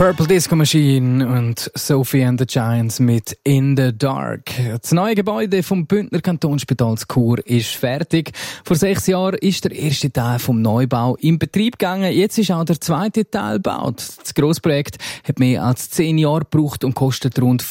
Purple Disco Machine und Sophie and the Giants mit In the Dark. Das neue Gebäude vom Bündner Kantonsspital Chur ist fertig. Vor 6 Jahren ist der erste Teil vom Neubau in Betrieb gegangen. Jetzt ist auch der zweite Teil gebaut. Das Grossprojekt hat mehr als 10 Jahre gebraucht und kostet rund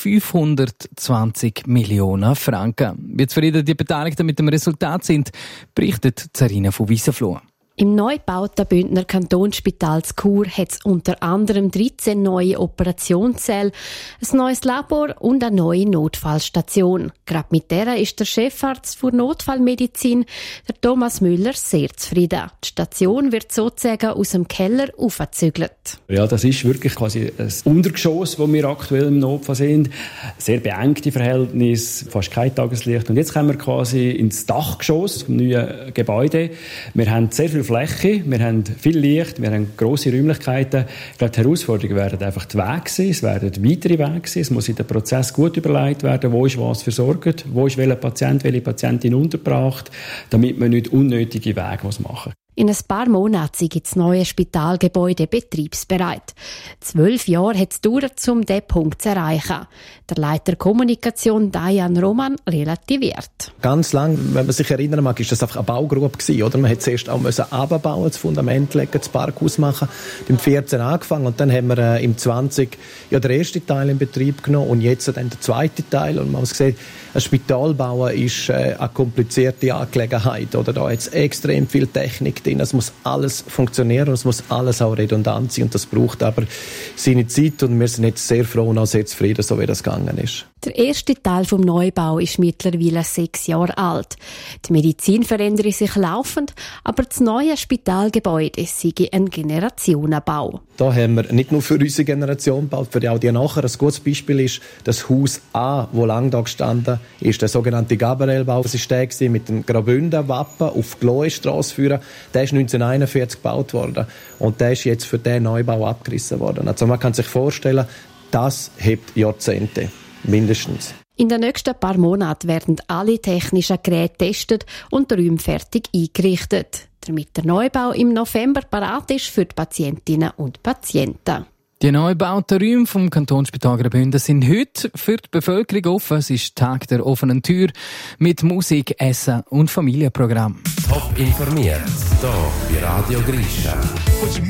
520 Millionen Franken. Wie zufrieden die Beteiligten mit dem Resultat sind, berichtet Zarina von Wiesenfloh. Im neu gebauten Bündner Kantonsspital Chur hat es unter anderem 13 neue Operationssäle, ein neues Labor und eine neue Notfallstation. Gerade mit der ist der Chefarzt für Notfallmedizin, der Thomas Müller, sehr zufrieden. Die Station wird sozusagen aus dem Keller aufgezügelt. Ja, das ist wirklich quasi ein Untergeschoss, wo wir aktuell im Notfall sind. Sehr beengte Verhältnisse, fast kein Tageslicht. Und jetzt kommen wir quasi ins Dachgeschoss vom neuen Gebäude. Wir haben sehr viel Fläche, wir haben viel Licht, wir haben grosse Räumlichkeiten. Ich glaube, die Herausforderungen werden einfach die Wege sein, es werden weitere Wege sein, es muss in den Prozess gut überlegt werden, wo ist was versorgt, wo ist welcher Patient, welche Patientin untergebracht, damit man nicht unnötige Wege machen muss. In ein paar Monaten ist das neue Spitalgebäude betriebsbereit. 12 Jahre hat es gedauert, um diesen Punkt zu erreichen. Der Leiter Kommunikation, Dayan Roman, relativiert. Ganz lang, wenn man sich erinnern mag, ist das einfach eine Baugrube gewesen, oder? Man hat zuerst auch runterbauen, das Fundament legen, das Parkhaus machen. Im 14 angefangen und dann haben wir im 20 den ersten Teil in Betrieb genommen und jetzt dann den zweiten Teil. Und man muss sehen, ein Spital bauen ist eine komplizierte Angelegenheit, oder? Da hat es extrem viel Technik drin. Es muss alles funktionieren und es muss alles auch redundant sein. Und das braucht aber seine Zeit und wir sind jetzt sehr froh und auch sehr zufrieden, so wie das gegangen ist. Der erste Teil vom Neubau ist mittlerweile 6 Jahre alt. Die Medizin verändert sich laufend, aber das neue Spitalgebäude sei ein Generationenbau. Da haben wir nicht nur für unsere Generation gebaut, für auch die nachher. Ein gutes Beispiel ist das Haus A, das lange da gestanden ist, der sogenannte Gabrielbau. Das war der mit dem Graubünden-Wappen auf die Loestrasse führen. Der ist 1941 gebaut worden und der ist jetzt für diesen Neubau abgerissen worden. Also man kann sich vorstellen, das hebt Jahrzehnte. Mindestens. In den nächsten paar Monaten werden alle technischen Geräte getestet und die Räume fertig eingerichtet, damit der Neubau im November parat ist für die Patientinnen und Patienten. Die neu gebauten Räume vom Kantonsspital Graubünden sind heute für die Bevölkerung offen. Es ist Tag der offenen Tür mit Musik, Essen und Familienprogramm. Top informiert, hier bei Radio Grisha.